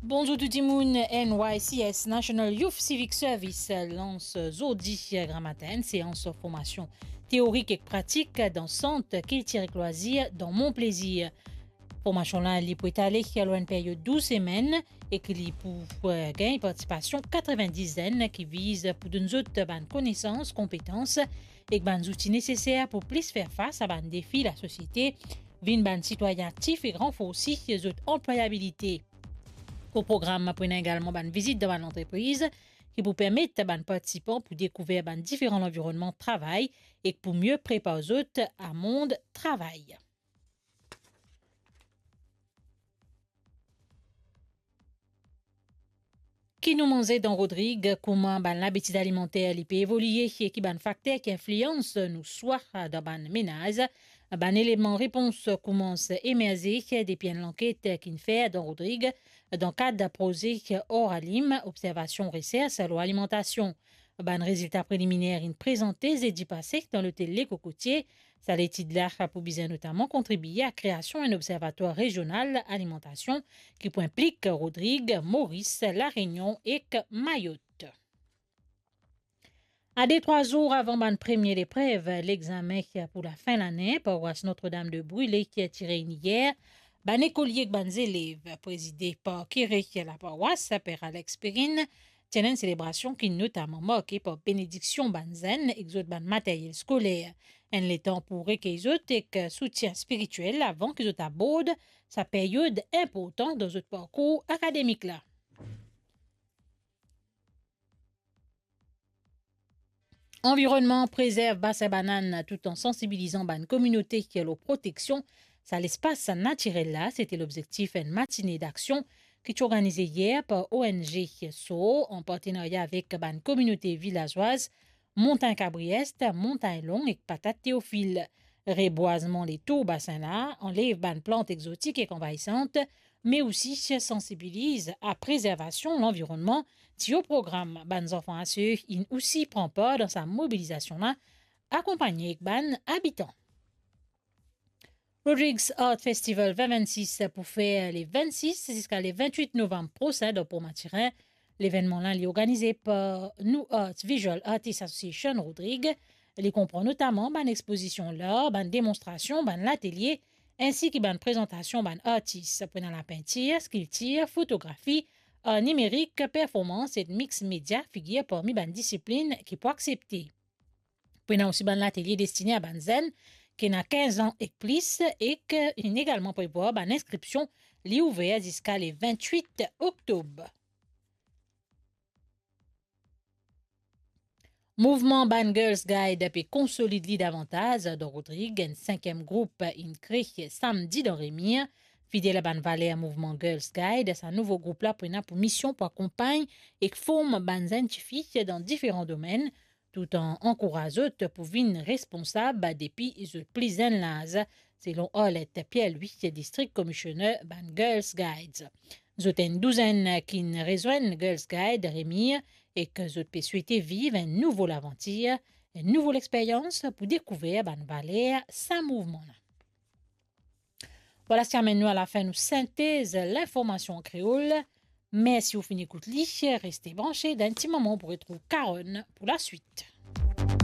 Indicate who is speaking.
Speaker 1: Bonjour tout le monde, NYCS National Youth Civic Service lance Zodi Grammatin, séance formation théorique et pratique dans centre culture et loisirs dans mon plaisir. Formation là, elle peut aller à une période 12 semaines et qui pour gagner participation 90 qui vise pour donner autres connaissances, compétences et des outils nécessaires pour plus faire face à des défis de la société, vin ban citoyen actif et renforcer les autres employabilité. Au programme, prenez également une visite dans l'entreprise qui vous permet aux participants pour découvrir différents environnements de travail et pour mieux préparer aux autres à monde travail. Qui nous mangeait dans Rodrigue, comment l'habitude alimentaire peut évoluer et qui facteur qui influence nous soit dans le ménage. Élément réponse commence à émerger depuis l'enquête qui fait dans Rodrigue dans le cadre d'un projet Oralim, observation recherche sur l'alimentation. Résultat préliminaire présenté et dit passé dans le télé cocotier. Ça l'étude là pour bien notamment contribuer à la création d'un observatoire régional alimentation qui implique Rodrigue, Maurice, La Réunion et Mayotte. À des 3 jours avant la première épreuve, l'examen pour la fin de l'année, paroisse Notre-Dame de Brûlé qui a tiré hier, écoliers et élèves, présidé par Kéré, la paroisse, Père Alex Perrine, tient une célébration qui notamment marquée par bénédiction banzen, exode matériel scolaire. En les temps pour recueillir et soutien spirituel avant qu'ils abordent sa période importante dans notre parcours académique là. Environnement préserve Bassa Banane tout en sensibilisant la communauté qui est la protection. Ça l'espace naturel là, c'était l'objectif d'une matinée d'action qui est organisée hier par ONG SO en partenariat avec la communauté villageoise Montagne Cabrieste, Montagne Long et Patate Théophile. Reboisement les taux bassins là, enlève ban plantes exotiques et envahissantes, mais aussi sensibilise à la préservation de l'environnement. Si au programme, ban enfants à ceux, il aussi prend part dans sa mobilisation là, accompagné ban habitants. Rodrigues Art Festival 2026 pour faire les 26 jusqu'à les 28 novembre prochain dans Port-Maturin. L'événement là est organisé par New Art Visual Artists Association Rodrigue. Il comprend notamment une exposition l'art, une démonstration, un atelier, ainsi qu'une présentation d'un artiste prenant la peinture, sculpture, photographie, art numérique, performance et mix média figure parmi les disciplines qui peuvent accepter. Prenant aussi un atelier destiné à Banzen qui a 15 ans et plus et qui également prévoit une inscription li ouverte jusqu'à le 28 octobre. Mouvement Ban Girls Guide peut consolider davantage dans Rodrigue, un 5e groupe créé samedi dans Rémy. Fidèle à Ban Valère Mouvement Girls Guide, c'est un nouveau groupe là pour mission pour accompagner et former ban scientifiques dans différents domaines, tout en encourageant pour venir responsable depuis les plus l'âge, selon Orlette Pierre-Louis, district commissionnaire Ban Girls Guides. Nous avons une douzaine qui rejoignent Girls Guide Rémy et que nous peut souhaiter vivre une nouvelle aventure, une nouvelle expérience pour découvrir Ban Valère sans mouvement. Voilà ce qui amène nous à la fin, nous synthèse l'information en créole. Mais si vous finissez d'écouter, restez branchés d'un petit moment pour retrouver Caron pour la suite.